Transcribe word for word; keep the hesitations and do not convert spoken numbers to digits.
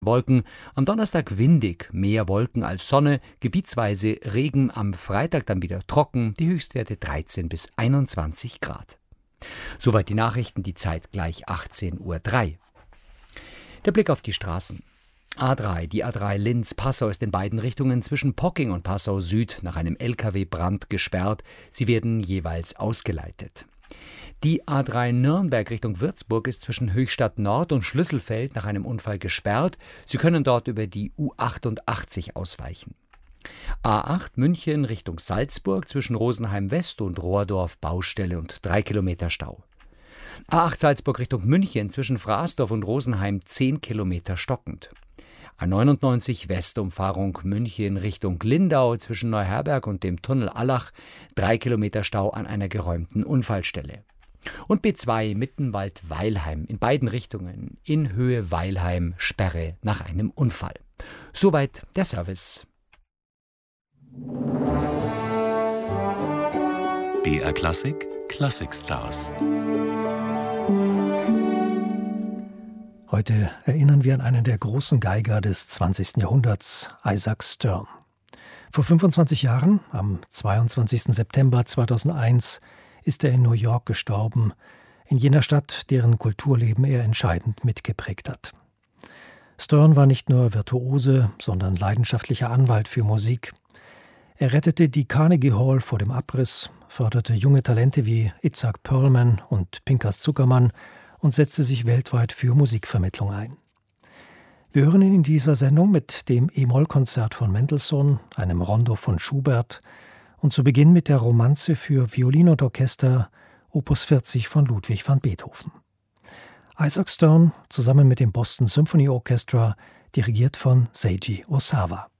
Wolken, am Donnerstag windig, mehr Wolken als Sonne, gebietsweise Regen, am Freitag dann wieder trocken, die Höchstwerte dreizehn bis einundzwanzig Grad. Soweit die Nachrichten, die Zeit gleich achtzehn Uhr drei. Der Blick auf die Straßen. A drei, die A drei Linz-Passau ist in beiden Richtungen zwischen Pocking und Passau Süd nach einem L K W-Brand gesperrt. Sie werden jeweils ausgeleitet. Die A drei Nürnberg Richtung Würzburg ist zwischen Höchstadt Nord und Schlüsselfeld nach einem Unfall gesperrt. Sie können dort über die U achtundachtzig ausweichen. A acht München Richtung Salzburg zwischen Rosenheim West und Rohrdorf Baustelle und drei Kilometer Stau. A acht Salzburg Richtung München zwischen Fraßdorf und Rosenheim zehn Kilometer stockend. A neunundneunzig Westumfahrung München Richtung Lindau zwischen Neuherberg und dem Tunnel Allach drei Kilometer Stau an einer geräumten Unfallstelle. Und B zwei Mittenwald-Weilheim in beiden Richtungen in Höhe Weilheim Sperre nach einem Unfall. Soweit der Service. B R Klassik Classic Stars. Heute erinnern wir an einen der großen Geiger des zwanzigsten Jahrhunderts, Isaac Stern. Vor fünfundzwanzig Jahren, am zweiundzwanzigsten September zweitausendeins, ist er in New York gestorben, in jener Stadt, deren Kulturleben er entscheidend mitgeprägt hat. Stern war nicht nur Virtuose, sondern leidenschaftlicher Anwalt für Musik. Er rettete die Carnegie Hall vor dem Abriss, förderte junge Talente wie Itzhak Perlman und Pinkas Zuckermann und setzte sich weltweit für Musikvermittlung ein. Wir hören ihn in dieser Sendung mit dem E-Moll-Konzert von Mendelssohn, einem Rondo von Schubert und zu Beginn mit der Romanze für Violin und Orchester Opus vierzig von Ludwig van Beethoven. Isaac Stern zusammen mit dem Boston Symphony Orchestra, dirigiert von Seiji Osawa.